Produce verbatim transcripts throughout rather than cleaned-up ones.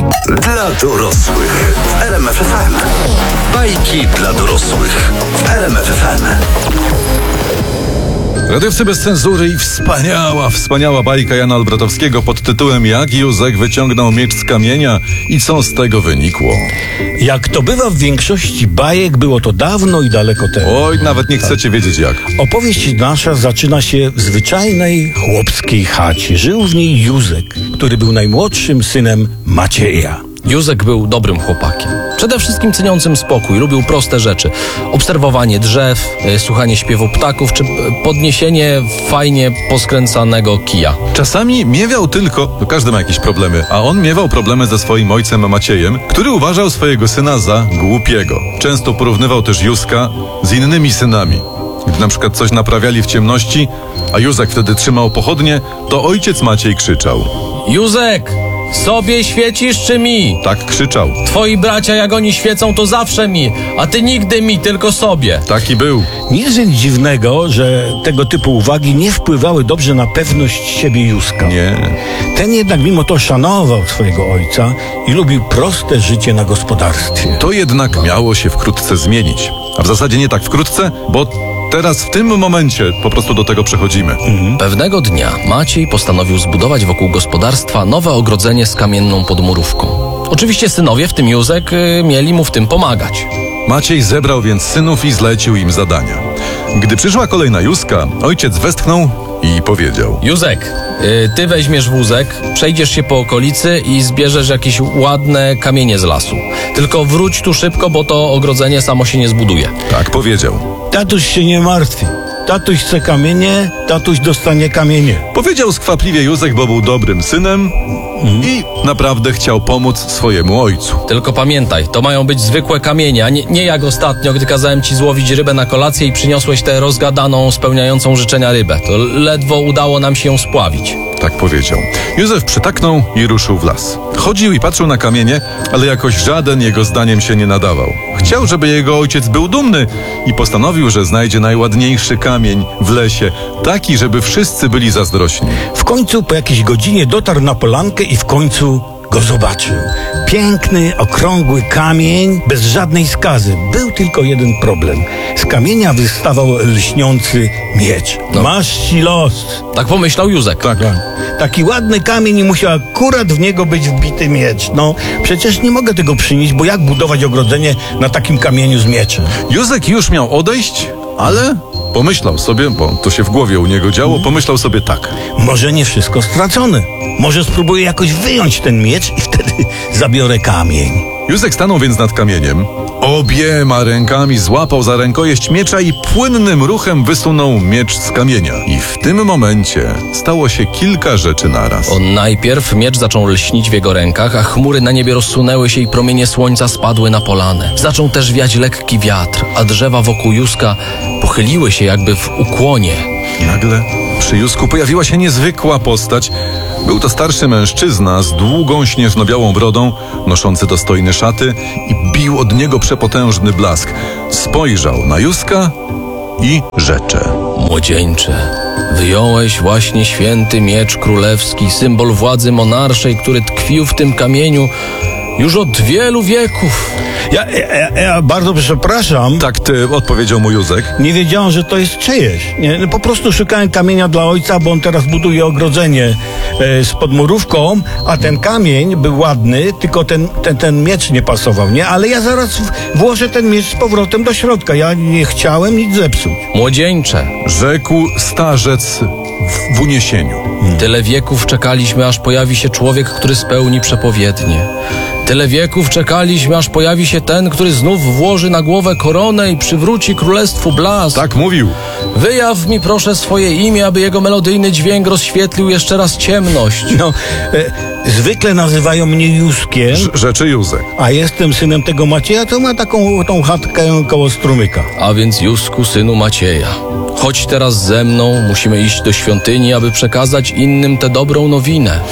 Dla dorosłych w R M F F M. Bajki dla dorosłych w R M F F M. Radiowcy bez cenzury i wspaniała, wspaniała bajka Jana Olbratowskiego pod tytułem Jak Józek wyciągnął miecz z kamienia i co z tego wynikło. Jak to bywa w większości bajek, było to dawno i daleko temu. Oj, nawet nie chcecie wiedzieć jak. Opowieść nasza zaczyna się w zwyczajnej chłopskiej chacie. Żył w niej Józek, który był najmłodszym synem Macieja. Józek był dobrym chłopakiem. Przede wszystkim ceniącym spokój, lubił proste rzeczy. Obserwowanie drzew, y, słuchanie śpiewu ptaków, czy podniesienie fajnie poskręcanego kija. Czasami miewał tylko, no każdy ma jakieś problemy, a on miewał problemy ze swoim ojcem Maciejem, który uważał swojego syna za głupiego. Często porównywał też Józka z innymi synami. Gdy na przykład coś naprawiali w ciemności, a Józek wtedy trzymał pochodnie, to ojciec Maciej krzyczał. Józek! Sobie świecisz czy mi? Tak krzyczał. Twoi bracia jak oni świecą to zawsze mi, a ty nigdy mi, tylko sobie. Taki był. Nic więc dziwnego, że tego typu uwagi nie wpływały dobrze na pewność siebie Józka. Nie. Ten jednak mimo to szanował swojego ojca i lubił proste życie na gospodarstwie. To jednak miało się wkrótce zmienić. A w zasadzie nie tak wkrótce, bo teraz w tym momencie po prostu do tego przechodzimy. Mhm. Pewnego dnia Maciej postanowił zbudować wokół gospodarstwa nowe ogrodzenie z kamienną podmurówką. Oczywiście synowie, w tym Józek, yy, mieli mu w tym pomagać. Maciej zebrał więc synów i zlecił im zadania. Gdy przyszła kolej na Józka, ojciec westchnął i powiedział. Józek, yy, ty weźmiesz wózek, przejdziesz się po okolicy i zbierzesz jakieś ładne kamienie z lasu. Tylko wróć tu szybko, bo to ogrodzenie samo się nie zbuduje. Tak powiedział. Tatuś się nie martwi. Tatuś chce kamienie, tatuś dostanie kamienie. Powiedział skwapliwie Józek, bo był dobrym synem mm. i naprawdę chciał pomóc swojemu ojcu. Tylko pamiętaj, to mają być zwykłe kamienie, a nie, nie jak ostatnio, gdy kazałem ci złowić rybę na kolację i przyniosłeś tę rozgadaną, spełniającą życzenia rybę. To ledwo udało nam się ją spławić. Tak powiedział. Józef przytaknął i ruszył w las. Chodził i patrzył na kamienie, ale jakoś żaden jego zdaniem się nie nadawał. Chciał, żeby jego ojciec był dumny i postanowił, że znajdzie najładniejszy kamień w lesie, taki, żeby wszyscy byli zazdrośni. W końcu po jakiejś godzinie dotarł na polankę i w końcu go zobaczył. Piękny, okrągły kamień, bez żadnej skazy. Był tylko jeden problem. Z kamienia wystawał lśniący miecz. No. Masz ci los. Tak pomyślał Józek. Tak. Taki ładny kamień i musiał akurat w niego być wbity miecz. No, przecież nie mogę tego przynieść, bo jak budować ogrodzenie na takim kamieniu z mieczem? Józek już miał odejść, ale pomyślał sobie, bo to się w głowie u niego działo, pomyślał sobie tak. Może nie wszystko stracone. Może spróbuję jakoś wyjąć ten miecz i wtedy zabiorę kamień. Józek stanął więc nad kamieniem, obiema rękami złapał za rękojeść miecza i płynnym ruchem wysunął miecz z kamienia. I w tym momencie stało się kilka rzeczy naraz. On najpierw miecz zaczął lśnić w jego rękach, a chmury na niebie rozsunęły się i promienie słońca spadły na polanę. Zaczął też wiać lekki wiatr, a drzewa wokół Józka pochyliły się jakby w ukłonie. Nagle przy Józku pojawiła się niezwykła postać. Był to starszy mężczyzna z długą, śnieżno-białą brodą, noszący dostojne szaty i bił od niego przepotężny blask. Spojrzał na Józka i rzecze. Młodzieńcze, wyjąłeś właśnie święty miecz królewski, symbol władzy monarszej, który tkwił w tym kamieniu już od wielu wieków. Ja, ja, ja bardzo przepraszam. Tak ty, odpowiedział mu Józek. Nie wiedziałem, że to jest czyjeś. Nie, po prostu szukałem kamienia dla ojca, bo on teraz buduje ogrodzenie e, z podmurówką, a ten kamień był ładny, tylko ten, ten, ten miecz nie pasował, nie? Ale ja zaraz w, włożę ten miecz z powrotem do środka. Ja nie chciałem nic zepsuć. Młodzieńcze, Rzekł starzec w, w uniesieniu. hmm. tyle wieków czekaliśmy, aż pojawi się człowiek, który spełni przepowiednie. Tyle wieków czekaliśmy, aż pojawi się ten, który znów włoży na głowę koronę i przywróci królestwu blask. Tak mówił. Wyjaw mi proszę swoje imię, aby jego melodyjny dźwięk rozświetlił jeszcze raz ciemność. No, e, zwykle nazywają mnie Józkiem, Rz- rzeczy Józek. a jestem synem tego Macieja, to ma taką tą chatkę koło strumyka. A więc Józku, synu Macieja, chodź teraz ze mną, musimy iść do świątyni, aby przekazać innym tę dobrą nowinę.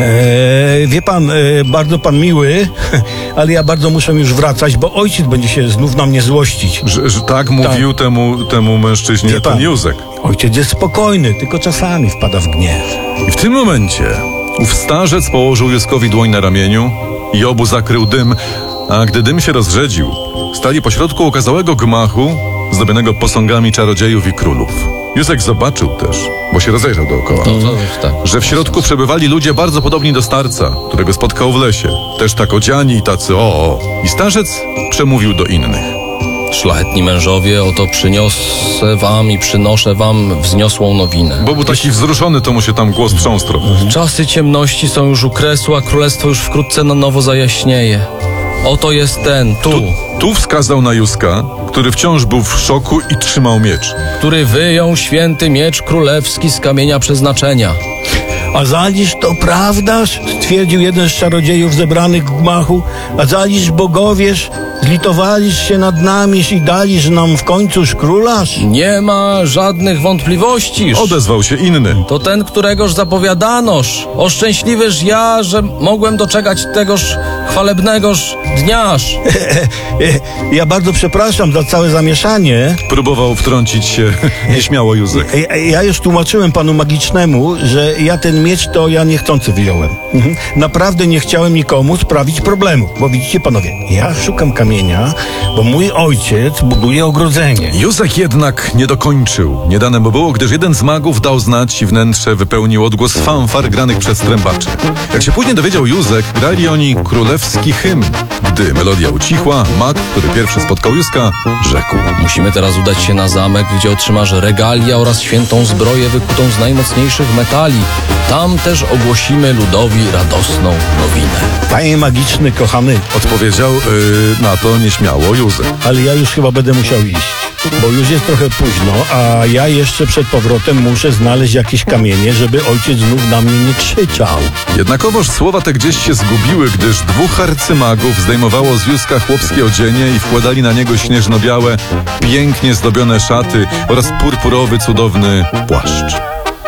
E, wie pan, e, bardzo pan miły, ale ja bardzo muszę już wracać, bo ojciec będzie się znów na mnie złościć. Że, że tak mówił Tak. temu, temu mężczyźnie Wie pan. ten Józek. Ojciec jest spokojny, tylko czasami wpada w gniew. I w tym momencie ów starzec położył Józkowi dłoń na ramieniu i obu zakrył dym, a gdy dym się rozrzedził, stali pośrodku okazałego gmachu zdobionego posągami czarodziejów i królów. Józek zobaczył też, bo się rozejrzał dookoła, To, to, tak. że w środku przebywali ludzie bardzo podobni do starca, którego spotkał w lesie. Też tak odziani i tacy o, o. I starzec przemówił do innych. Szlachetni mężowie, oto przyniosę wam i przynoszę wam wzniosłą nowinę. Bo był taki wzruszony, to mu się tam głos trząsł trochę. Czasy ciemności są już u kresu, a królestwo już wkrótce na nowo zajaśnieje. Oto jest ten, tu, Tu, tu wskazał na Józka, który wciąż był w szoku i trzymał miecz. który wyjął święty miecz królewski z kamienia przeznaczenia. A zaliż to prawdaż? Stwierdził jeden z czarodziejów zebranych w gmachu. A zaliż bogowież? Zlitowaliż się nad nami i daliż nam w końcuż królaż? Nie ma żadnych wątpliwości. Odezwał się inny. To ten, któregoż zapowiadanoż. O szczęśliwyż ja, że mogłem doczekać tegoż chwalebnegoż dniaż. Ja bardzo przepraszam za całe zamieszanie. Próbował wtrącić się nieśmiało Józek. Ja, ja już tłumaczyłem panu magicznemu, że ja ten miecz to ja niechcący wyjąłem. Mhm. Naprawdę nie chciałem nikomu sprawić problemu. Bo widzicie panowie, ja szukam kamienia, bo mój ojciec buduje ogrodzenie. Józek jednak nie dokończył. Nie dane mu było, gdyż jeden z magów dał znać i wnętrze wypełnił odgłos fanfar granych przez trębaczy. Jak się później dowiedział Józek, grali oni królewski hymn. Gdy melodia ucichła, mag, który pierwszy spotkał Józka, rzekł: Musimy teraz udać się na zamek, gdzie otrzymasz regalia oraz świętą zbroję wykutą z najmocniejszych metali. Tam też ogłosimy ludowi radosną nowinę. Panie magiczny, kochany, Odpowiedział yy, na to nieśmiało Józek. ale ja już chyba będę musiał iść. Bo już jest trochę późno, a ja jeszcze przed powrotem muszę znaleźć jakieś kamienie, żeby ojciec znów na mnie nie krzyczał. Jednakowoż słowa te gdzieś się zgubiły, gdyż dwóch arcymagów zdejmowało z Józka chłopskie odzienie i wkładali na niego śnieżno-białe, pięknie zdobione szaty oraz purpurowy, cudowny płaszcz.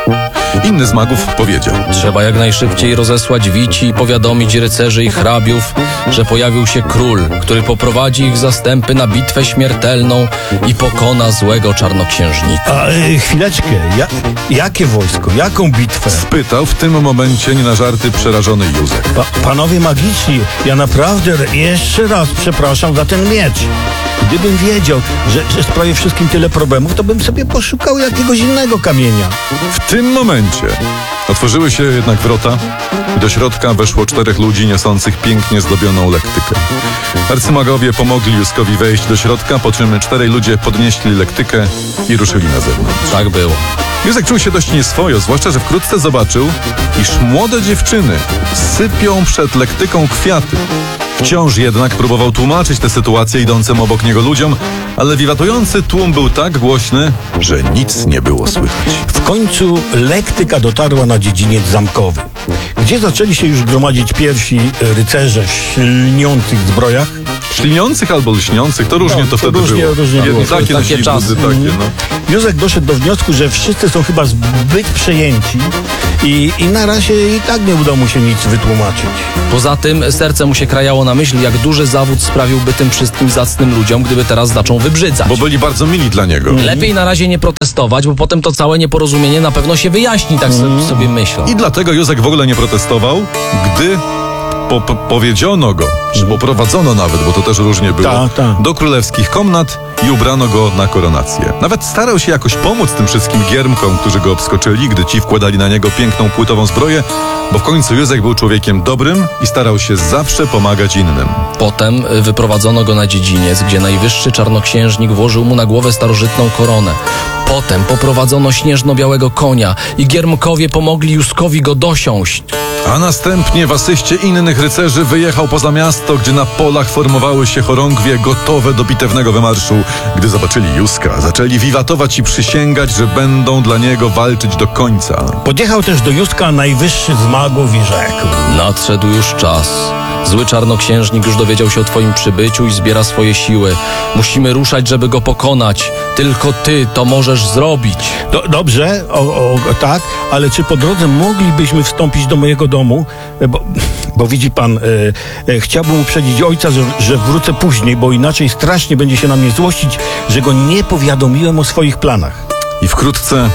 Inny z magów powiedział: Trzeba jak najszybciej rozesłać wici i powiadomić rycerzy i hrabiów, że pojawił się król, który poprowadzi ich zastępy na bitwę śmiertelną i pokona złego czarnoksiężnika. A e, chwileczkę, ja, jakie wojsko, jaką bitwę? Spytał w tym momencie nie na żarty przerażony Józek. Pa, panowie magiczni, ja naprawdę jeszcze raz przepraszam za ten miecz. Gdybym wiedział, że, że sprawię wszystkim tyle problemów, to bym sobie poszukał jakiegoś innego kamienia. W tym momencie otworzyły się jednak wrota i do środka weszło czterech ludzi niosących pięknie zdobioną lektykę. Arcymagowie pomogli Józkowi wejść do środka, po czym czterej ludzie podnieśli lektykę i ruszyli na zewnątrz. Tak było. Józek czuł się dość nieswojo, zwłaszcza, że wkrótce zobaczył, iż młode dziewczyny sypią przed lektyką kwiaty. Wciąż jednak próbował tłumaczyć tę sytuację idącym obok niego ludziom, ale wiwatujący tłum był tak głośny, że nic nie było słychać. W końcu lektyka dotarła na dziedziniec zamkowy, gdzie zaczęli się już gromadzić pierwsi rycerze w lśniących zbrojach. Śliniących albo lśniących, to różnie No, to wtedy różnie- było. różnie Jedni było. takie Takie nosili, czasy. drudzy takie, no. Józek doszedł do wniosku, że wszyscy są chyba zbyt przejęci i, i na razie i tak nie uda mu się nic wytłumaczyć. Poza tym serce mu się krajało na myśl, jak duży zawód sprawiłby tym wszystkim zacnym ludziom, gdyby teraz zaczął wybrzydzać. Bo byli bardzo mili dla niego. Lepiej na razie nie protestować, bo potem to całe nieporozumienie na pewno się wyjaśni, tak sobie, sobie myślę. I dlatego Józek w ogóle nie protestował, gdy po, po, powiedziono go, czy poprowadzono nawet, bo to też różnie było, Tak, tak. do królewskich komnat i ubrano go na koronację. Nawet starał się jakoś pomóc tym wszystkim giermkom, którzy go obskoczyli, gdy ci wkładali na niego piękną płytową zbroję, bo w końcu Józek był człowiekiem dobrym i starał się zawsze pomagać innym. Potem y, wyprowadzono go na dziedziniec, gdzie najwyższy czarnoksiężnik włożył mu na głowę starożytną koronę. Potem poprowadzono śnieżno-białego konia i giermkowie pomogli Józkowi go dosiąść. A następnie w asyście innych rycerzy wyjechał poza miasto, gdzie na polach formowały się chorągwie gotowe do bitewnego wymarszu. Gdy zobaczyli Józka, zaczęli wiwatować i przysięgać, że będą dla niego walczyć do końca. Podjechał też do Józka najwyższy z magów i rzekł: Nadszedł już czas. Zły czarnoksiężnik już dowiedział się o twoim przybyciu i zbiera swoje siły. Musimy ruszać, żeby go pokonać. Tylko ty to możesz zrobić. Do, dobrze, o, o, tak, ale czy po drodze moglibyśmy wstąpić do mojego domu? E, Bo, bo widzi pan, e, e, chciałbym uprzedzić ojca, że, że wrócę później, bo inaczej strasznie będzie się na mnie złościć, że go nie powiadomiłem o swoich planach. I wkrótce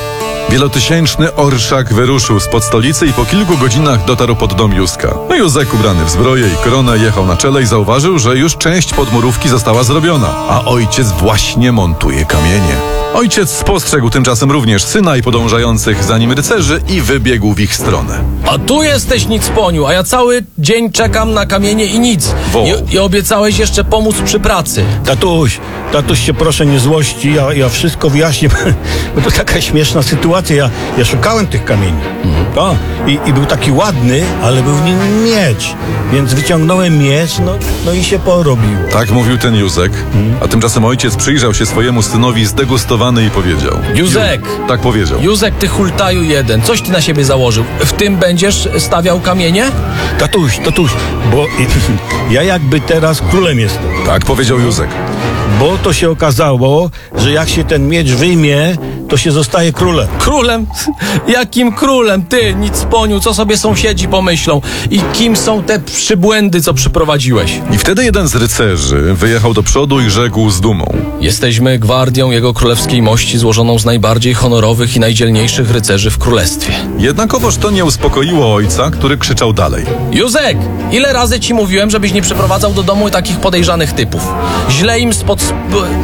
Wielotysięczny orszak wyruszył spod stolicy i po kilku godzinach dotarł pod dom Józka. No Józek, ubrany w zbroję i koronę, jechał na czele i zauważył, że już część podmurówki została zrobiona, a ojciec właśnie montuje kamienie. Ojciec spostrzegł tymczasem również syna i podążających za nim rycerzy i wybiegł w ich stronę. A tu jesteś, Nicponiu, a ja cały dzień czekam na kamienie i nic. Wołał. I, I obiecałeś jeszcze pomóc przy pracy. Tatuś, tatuś się proszę nie złości, ja, ja wszystko wyjaśnię, bo to taka śmieszna sytuacja. Ja, ja szukałem tych kamieni. To, i, I był taki ładny, ale był w nim miecz. Więc wyciągnąłem miecz, no, no i się porobiło. Tak mówił ten Józek, a tymczasem ojciec przyjrzał się swojemu synowi zdegustowany i powiedział. Józek! Ju- Tak powiedział. Józek, ty hultaju jeden, coś ty na siebie założył. W tym będziesz stawiał kamienie? Tatuś, tatuś, bo ja jakby teraz królem jestem. Tak powiedział Józek. Bo to się okazało, że jak się ten miecz wyjmie, to się zostaje królem. Królem? Jakim królem? Ty, Nicponiu, co sobie sąsiedzi pomyślą? I kim są te przybłędy, co przyprowadziłeś? I wtedy jeden z rycerzy wyjechał do przodu i rzekł z dumą. Jesteśmy gwardią jego królewskiej mości złożoną z najbardziej honorowych i najdzielniejszych rycerzy w królestwie. Jednakowoż to nie uspokoiło ojca, który krzyczał dalej. Józek, ile razy ci mówiłem, żebyś nie przyprowadzał do domu takich podejrzanych typów? Źle im spod... Sp...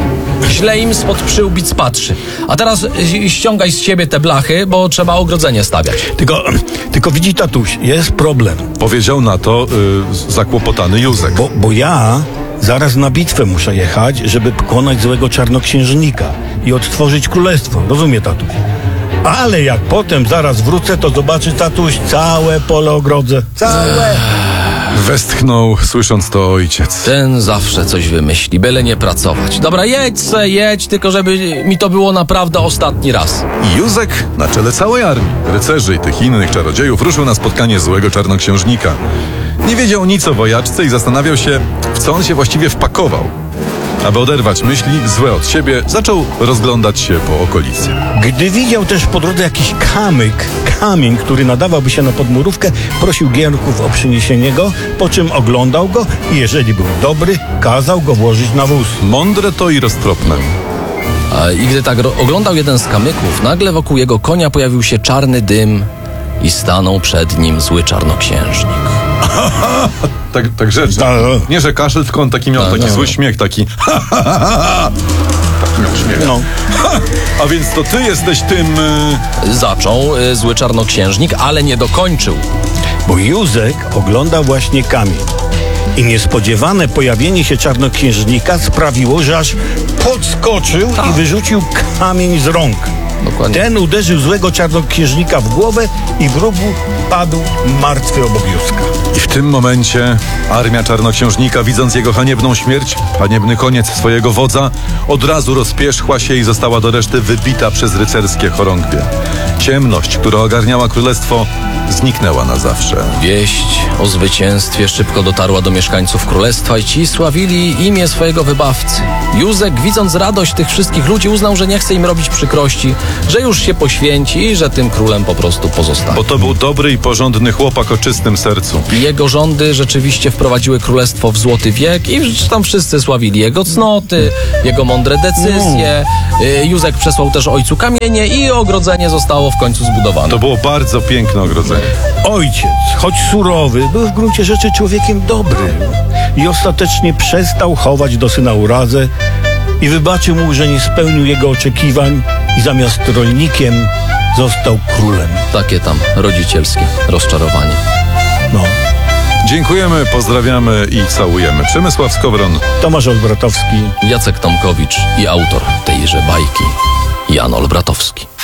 Źle im spod przyłbic patrzy. A teraz ś- ściągaj z siebie te blachy, bo trzeba ogrodzenie stawiać. Tylko, tylko widzi tatuś, jest problem. Powiedział na to y, zakłopotany Józek. Bo, bo ja zaraz na bitwę muszę jechać, żeby pokonać złego czarnoksiężnika i odtworzyć królestwo. Rozumie, tatuś? Ale jak potem zaraz wrócę, to zobaczy tatuś całe pole ogrodzę. Całe! Westchnął, słysząc to ojciec. Ten zawsze coś wymyśli, byle nie pracować. Dobra, jedź se, jedź, tylko żeby mi to było naprawdę ostatni raz. I Józek na czele całej armii, rycerzy i tych innych czarodziejów ruszył na spotkanie złego czarnoksiężnika. Nie wiedział nic o wojaczce i zastanawiał się, w co on się właściwie wpakował. Aby oderwać myśli złe od siebie, zaczął rozglądać się po okolicy. Gdy widział też po drodze jakiś kamyk, kamień, który nadawałby się na podmurówkę, prosił gierków o przyniesienie go, po czym oglądał go i jeżeli był dobry, kazał go włożyć na wóz. Mądre to i roztropne. A, I gdy tak ro- oglądał jeden z kamyków, nagle wokół jego konia pojawił się czarny dym i stanął przed nim zły czarnoksiężnik. Tak, tak rzecz. Ta- Nie, że kaszel, tylko on taki miał Ta, taki no. zły śmiech, taki ha, ha, ha, ha, ha. Tak miał śmiech. No. Ha, a więc to ty jesteś tym... Y... Zaczął y, zły czarnoksiężnik, ale nie dokończył. Bo Józek oglądał właśnie kamień. I niespodziewane pojawienie się czarnoksiężnika sprawiło, że aż podskoczył i wyrzucił kamień z rąk. Dokładnie. Ten uderzył złego czarnoksiężnika w głowę i wróg padł martwy obok Józka. I w tym momencie armia czarnoksiężnika, widząc jego haniebną śmierć, haniebny koniec swojego wodza, od razu rozpierzchła się i została do reszty wybita przez rycerskie chorągwie. Ciemność, która ogarniała królestwo, zniknęła na zawsze. Wieść o zwycięstwie szybko dotarła do mieszkańców królestwa i ci sławili imię swojego wybawcy. Józek, widząc radość tych wszystkich ludzi, uznał, że nie chce im robić przykrości, że już się poświęci i że tym królem po prostu pozostanie. Bo to był dobry i porządny chłopak o czystym sercu. I jego rządy rzeczywiście wprowadziły królestwo w złoty wiek i tam wszyscy sławili jego cnoty, jego mądre decyzje. Y, Józek przesłał też ojcu kamienie i ogrodzenie zostało w końcu zbudowane. To było bardzo piękne ogrodzenie. Ojciec, choć surowy, był w gruncie rzeczy człowiekiem dobrym i ostatecznie przestał chować do syna urazę i wybaczył mu, że nie spełnił jego oczekiwań i zamiast rolnikiem został królem. Takie tam rodzicielskie rozczarowanie. No. Dziękujemy, pozdrawiamy i całujemy. Przemysław Skowron. Tomasz Olbratowski. Jacek Tomkowicz i autor tejże bajki, Jan Olbratowski.